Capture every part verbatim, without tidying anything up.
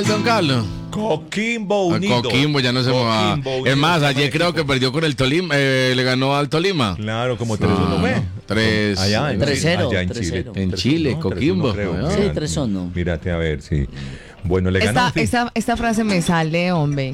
Don Carlos. Coquimbo Unido. Coquimbo ya no se va. Es más, ayer creo que perdió con el Tolima, eh, le ganó al Tolima. Claro, como tres uno, Ah, ¿ve? tres- Allá en tres cero, allá en tres Chile. cero. En Chile, No, Coquimbo. tres uno, creo. Ah. Sí, tres uno. Mírate a ver, sí. Bueno, le ganó. Esta, esta, esta frase me sale, hombre.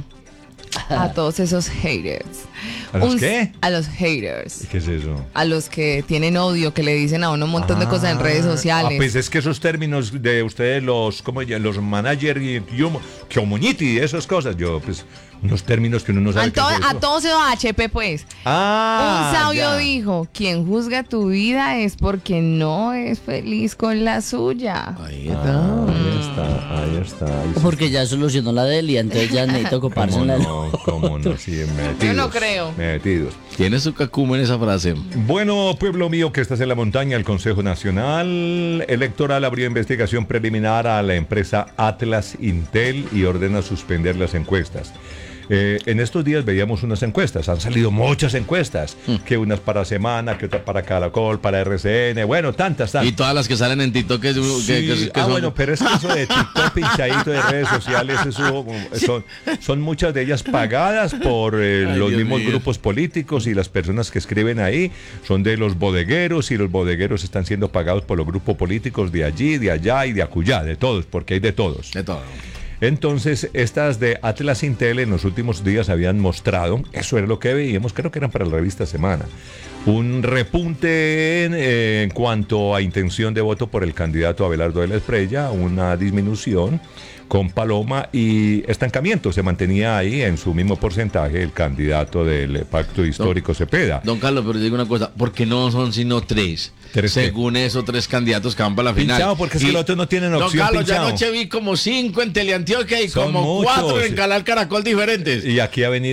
A todos esos haters. ¿A los Un- qué? A los haters. ¿Qué es eso? A los que tienen odio, que le dicen a uno un montón de cosas en redes sociales. Ah, pues es que esos términos de ustedes, los, ¿cómo ya? Los manager y hum- community, esas cosas, yo, pues, unos términos que uno no sabe a, qué to- es eso. a todos esos H P, pues. Ah, Un sabio ya. dijo, quien juzga tu vida es porque no es feliz con la suya. Ahí Ah, está. ahí está, ahí está. ahí sí. Porque ya solucionó la de él y entonces ya necesita ocuparse ¿Cómo en la no? ¿Cómo no? Sí, metidos. Yo no creo. Metidos. Tiene su cacuma en esa frase. Bueno, pueblo mío que estás en la montaña, el Consejo Nacional Electoral abrió investigación preliminar a la empresa Atlas Intel y ordena suspender las encuestas. Eh, en estos días veíamos unas encuestas, han salido muchas encuestas, que unas para Semana, que otras para Caracol, para R C N, bueno, tantas, tantas. Y todas las que salen en TikTok que, que- Sí, que- que ah, son- bueno, pero es que eso de TikTok pinchadito de redes sociales, eso son, son muchas de ellas pagadas por eh, Ay, los Dios mismos mío. grupos políticos y las personas que escriben ahí son de los bodegueros y los bodegueros están siendo pagados por los grupos políticos de allí, de allá y de acullá, de todos, porque hay de todos. de todo. Entonces, estas de Atlas Intel en los últimos días habían mostrado, eso era lo que veíamos, creo que eran para la revista Semana, un repunte en, eh, en cuanto a intención de voto por el candidato Abelardo de la Espriella, una disminución con Paloma y estancamiento. Se mantenía ahí en su mismo porcentaje el candidato del Pacto Histórico Cepeda. Don Carlos, pero digo una cosa, ¿por qué no son sino tres? ¿Tres qué? Según eso, tres candidatos que van para la final. Pinchado, porque es que Y- los otros no tienen Don opción, Carlos, ya pinchado. anoche vi como cinco en Teleantioquia y Son como cuatro muchos. en Canal Caracol diferentes. Y aquí ha venido